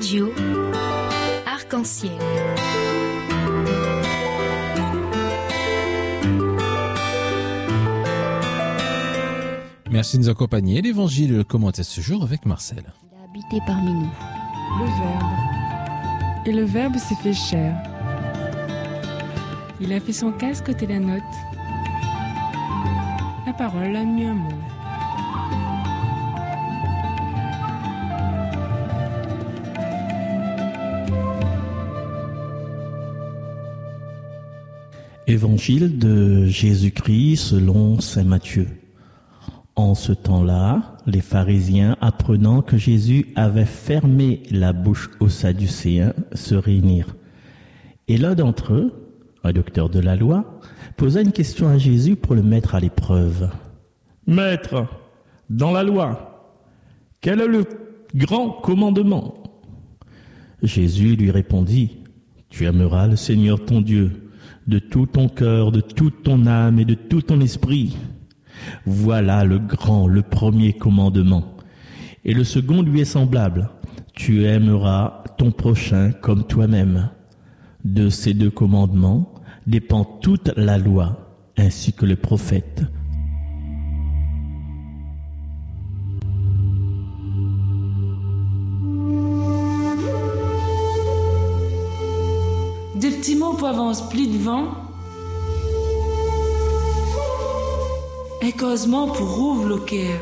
Radio Arc-en-Ciel. Merci de nous accompagner. L'Évangile commenté ce jour avec Marcel. Il a habité parmi nous. Le Verbe. Et le Verbe s'est fait chair. Il a fait son casque côté la note. La parole a mis un mot. Évangile de Jésus-Christ selon saint Matthieu. En ce temps-là, les pharisiens, apprenant que Jésus avait fermé la bouche aux Sadducéens, se réunirent. Et l'un d'entre eux, un docteur de la loi, posa une question à Jésus pour le mettre à l'épreuve. « Maître, dans la loi, quel est le grand commandement ?» Jésus lui répondit, « Tu aimeras le Seigneur ton Dieu de tout ton cœur, de toute ton âme et de tout ton esprit. Voilà le premier commandement. Et le second lui est semblable. Tu aimeras ton prochain comme toi-même. De ces deux commandements dépend toute la loi, ainsi que les prophètes. » Des petits mots pour avancer plus devant. Un causement pour ouvrir le cœur.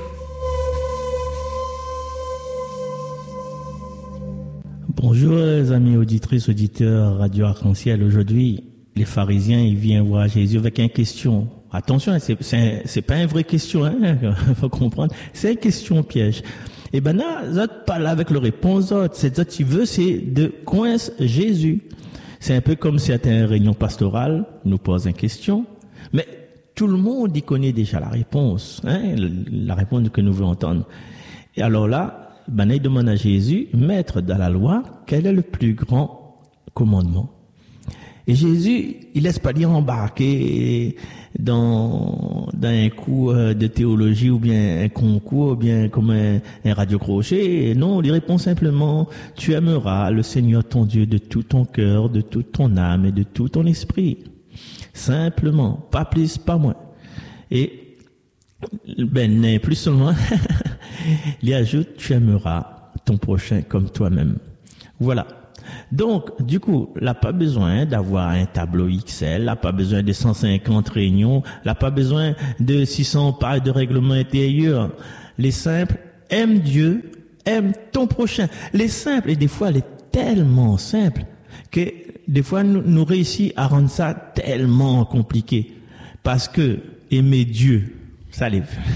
Bonjour les amis auditrices, auditeurs Radio Arc-en-Ciel. Aujourd'hui, les pharisiens, ils viennent voir Jésus avec une question. Attention, c'est pas une vraie question, hein, faut comprendre. C'est une question piège. Et ben là, autres parlent avec leur réponse, c'est ça tu veux, c'est de coincer Jésus. C'est un peu comme certaines réunions pastorales nous posent une question, mais tout le monde y connaît déjà la réponse, hein, la réponse que nous voulons entendre. Et alors là, il demande à Jésus, maître dans la loi, quel est le plus grand commandement? Et Jésus, il laisse pas dire embarquer dans un cours de théologie ou bien un concours ou bien comme un radio-crochet. Non, il répond simplement, tu aimeras le Seigneur ton Dieu de tout ton cœur, de toute ton âme et de tout ton esprit. Simplement, pas plus, pas moins. Et, plus seulement, il ajoute, tu aimeras ton prochain comme toi-même. Voilà. Donc, du coup, là, pas besoin d'avoir un tableau Excel, là, pas besoin de 150 réunions, là, pas besoin de 600 pages de règlement intérieur. Les simples, aime Dieu, aime ton prochain. Les simples, et des fois, elle est tellement simple que des fois, nous réussissons à rendre ça tellement compliqué. Parce que aimer Dieu, ça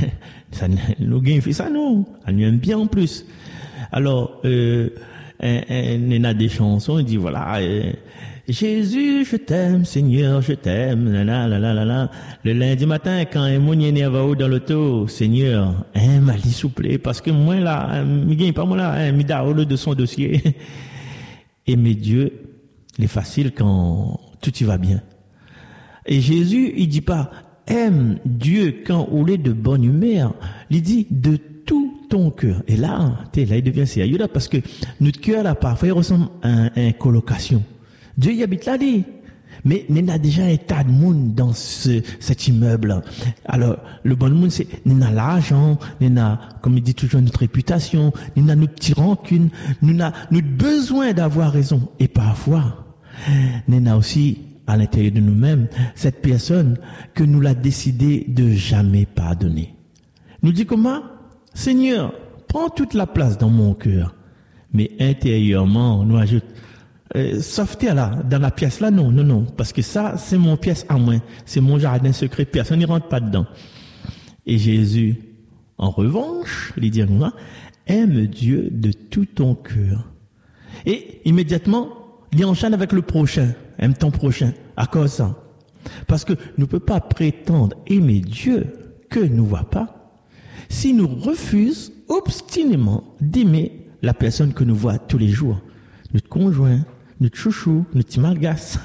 nous gagne fait ça, non. Elle nous aime bien en plus. Alors, il y a des chansons, il dit voilà, Jésus, je t'aime, Seigneur, je t'aime, Le lundi matin, quand un mounier va haut dans l'auto, Seigneur, m'a dit souple, parce que moi là, il gagne pas moi là, il d'arrole de son dossier. Aimer Dieu, il est facile quand tout y va bien. Et Jésus, il dit pas, aime Dieu quand on est de bonne humeur. Il dit de tout ton cœur. Et là, il devient sérieux là, parce que notre cœur là, parfois, il ressemble à une colocation. Dieu y habite là, dit. Mais il y a déjà un tas de monde dans cet immeuble. Alors, le bon monde, c'est, il y a l'argent, il y a, comme il dit toujours, notre réputation, il y a notre petite rancune, il y a notre besoin d'avoir raison. Et parfois, il y a aussi, à l'intérieur de nous-mêmes, cette personne que nous l'a décidé de jamais pardonner. Nous dit comment? Seigneur, prends toute la place dans mon cœur. Mais intérieurement, on nous ajoute, sauveté là, dans la pièce là, non, parce que ça, c'est mon pièce à moi, c'est mon jardin secret, personne n'y rentre pas dedans. Et Jésus, en revanche, il dit à nous, aime Dieu de tout ton cœur. Et immédiatement, il enchaîne avec le prochain, aime ton prochain, à cause ça. Parce que nous ne pouvons pas prétendre aimer Dieu que nous ne voit pas, si nous refusons obstinément d'aimer la personne que nous voit tous les jours, notre conjoint, notre chouchou, notre petit malgasse.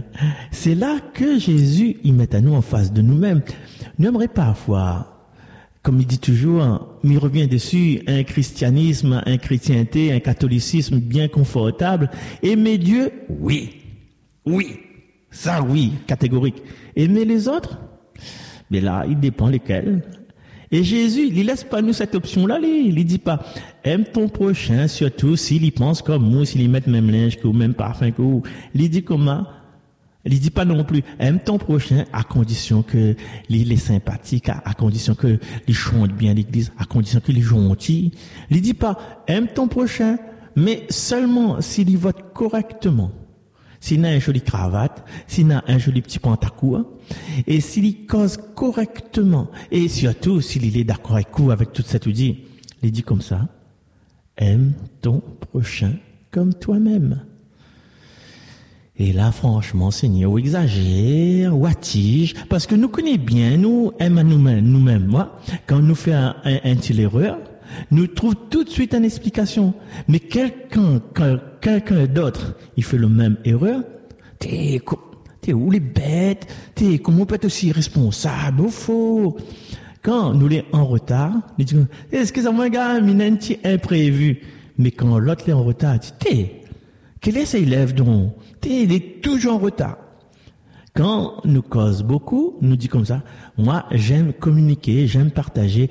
C'est là que Jésus y met à nous en face de nous-mêmes. Nous aimerions parfois comme il dit toujours, il revient dessus, un christianisme, un chrétienté, un catholicisme bien confortable. Aimer Dieu, oui, ça oui, catégorique. Aimer les autres, mais là, il dépend lesquels. Et Jésus, il laisse pas nous cette option-là, il dit pas, aime ton prochain, surtout s'il y pense comme nous, s'il y met même linge que vous, même parfum que vous. Il dit comment? Il dit pas non plus, aime ton prochain à condition que il est sympathique, à condition que il chante bien l'église, à condition qu'il est gentil. Il dit pas, aime ton prochain, mais seulement s'il y vote correctement. S'il a une jolie cravate, s'il a un joli petit pantacourt, et s'il y cause correctement, et surtout s'il est d'accord avec toute cette idée, il dit comme ça, aime ton prochain comme toi-même. Et là, franchement, Seigneur, ou exagère, ou attige, parce que nous connaissons bien, nous aimons nous-mêmes, moi, quand nous fait un petit erreur, nous trouvons tout de suite une explication. Mais quelqu'un d'autre, il fait le même erreur, t'es où les bêtes, comment on peut être aussi responsable, ou faux. Quand nous les en retard, nous disons, excusez-moi, gars, il y a un petit imprévu. Mais quand l'autre est en retard, il dit, quel est ce élève donc? Il est toujours en retard. Quand nous cause beaucoup, nous dit comme ça, moi, j'aime communiquer, j'aime partager,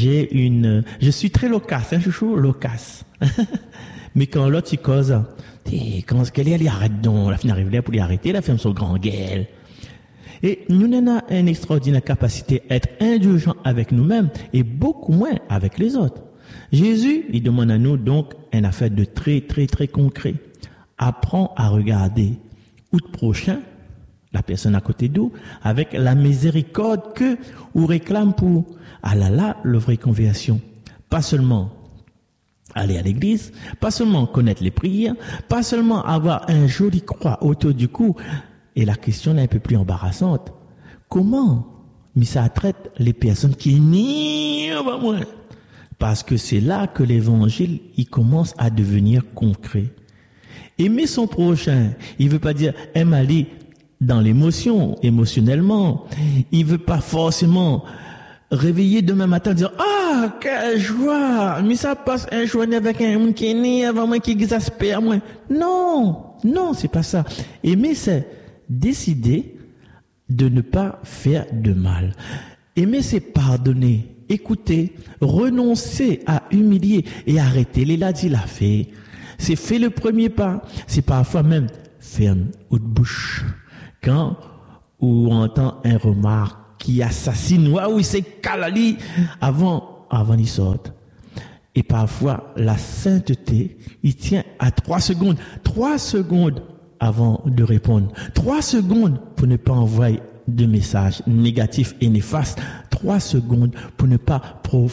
je suis très loquace, chouchou, loquace. Mais quand l'autre, il cause, quand qu'elle est, elle arrête donc, la fin arrive là pour lui arrêter, la ferme son grand gueule. Et nous avons une extraordinaire capacité à être indulgents avec nous-mêmes et beaucoup moins avec les autres. Jésus, il demande à nous donc une affaire de très, très, très concret. Apprends à regarder où le prochain, la personne à côté d'eux, avec la miséricorde que ou réclame pour le vraie conversion. Pas seulement aller à l'église, pas seulement connaître les prières, pas seulement avoir un joli croix autour du cou. Et la question est un peu plus embarrassante. Comment ça traite les personnes qui n'y vont moins? Parce que c'est là que l'évangile, il commence à devenir concret. Aimer son prochain, il veut pas dire aime aller dans l'émotion, émotionnellement. Il veut pas forcément réveiller demain matin dire quelle joie, mais ça passe un jour avec un monde qui est né avant moi, qui exaspère moi. Non, c'est pas ça. Aimer, c'est décider de ne pas faire de mal. Aimer, c'est pardonner, écouter, renoncer à humilier et arrêter. Il a dit, il a fait. C'est fait le premier pas. C'est parfois même ferme ou de bouche. Quand on entend un remarque qui assassine, oui, c'est calali, avant il sorte. Et parfois, la sainteté, il tient à 3 secondes. 3 secondes avant de répondre. 3 secondes pour ne pas envoyer de messages négatifs et néfastes. 3 secondes pour ne pas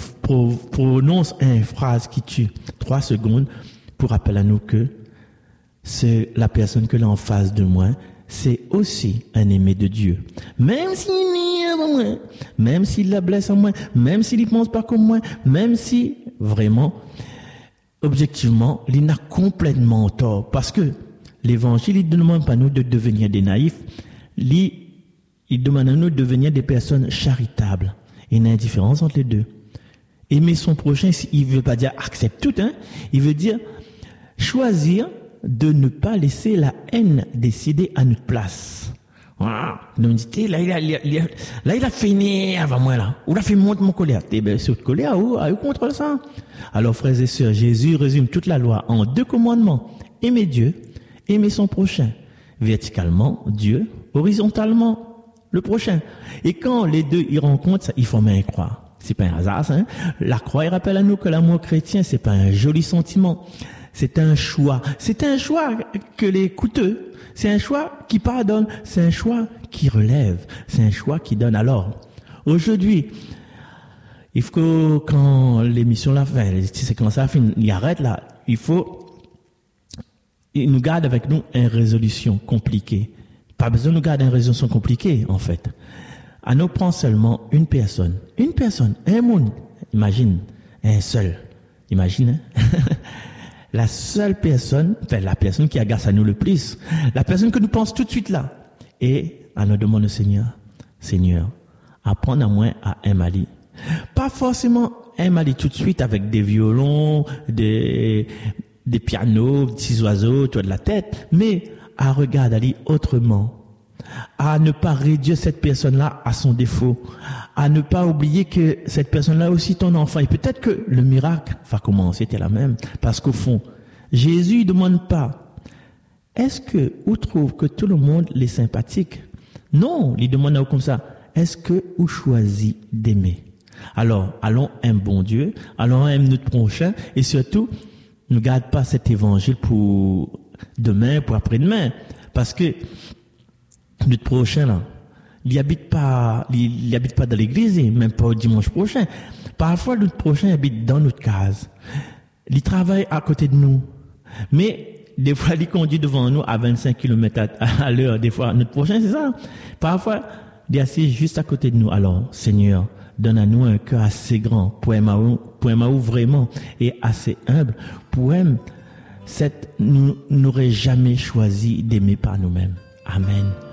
prononcer une phrase qui tue. 3 secondes pour rappeler à nous que c'est la personne que l'on a en face de moi, c'est aussi un aimé de Dieu. Même s'il n'y a moins, même s'il la blesse en moi, même s'il ne pense pas comme moi, même si vraiment, objectivement, il n'a complètement tort. Parce que l'évangile, il ne demande pas à nous de devenir des naïfs, il demande à nous de devenir des personnes charitables. Il y a une différence entre les deux. Aimer son prochain, il ne veut pas dire accepte tout, il veut dire choisir de ne pas laisser la haine décider à notre place. Donc, là, il a fini avant moi, là. Ou il a fait monter mon colère. C'est votre colère, ou contre ça. Alors, frères et sœurs, Jésus résume toute la loi en 2 commandements. Aimer Dieu, aimer son prochain. Verticalement, Dieu, horizontalement, le prochain. Et quand les deux, ils rencontrent, ça, ils forment une croix. C'est pas un hasard, ça, La croix, il rappelle à nous que l'amour chrétien, c'est pas un joli sentiment. C'est un choix. C'est un choix que les coûteux. C'est un choix qui pardonne. C'est un choix qui relève. C'est un choix qui donne. Alors, aujourd'hui, il faut, quand l'émission la fin, c'est quand ça finit, il arrête là, il nous garde avec nous une résolution compliquée. Pas besoin de nous garder une résolution compliquée, en fait. À nous prendre seulement une personne, un monde. Imagine, un seul. Imagine, la seule personne, la personne qui agace à nous le plus, la personne que nous pensons tout de suite là. Et à nous demander au Seigneur, apprends à moi à aimer Pas forcément aime aller tout de suite avec des violons, des pianos, des petits oiseaux, de la tête, mais à regarder aller autrement. À ne pas réduire cette personne-là à son défaut, à ne pas oublier que cette personne-là est aussi ton enfant. Et peut-être que le miracle va commencer, c'était la même. Parce qu'au fond, Jésus ne demande pas, est-ce que vous trouvez que tout le monde est sympathique? Non, il demande comme ça, est-ce que vous choisissez d'aimer? Alors, allons aimer bon Dieu, allons aimer notre prochain, et surtout, ne garde pas cet évangile pour demain, pour après-demain. Parce que notre prochain, là, il habite pas dans l'église, même pas au dimanche prochain. Parfois, notre prochain habite dans notre case. Il travaille à côté de nous. Mais, des fois, il conduit devant nous à 25 km à l'heure. Des fois, notre prochain, c'est ça. Parfois, il est assis juste à côté de nous. Alors, Seigneur, donne à nous un cœur assez grand pour aimer vraiment et assez humble pour aimer nous n'aurait jamais choisi d'aimer par nous-mêmes. Amen.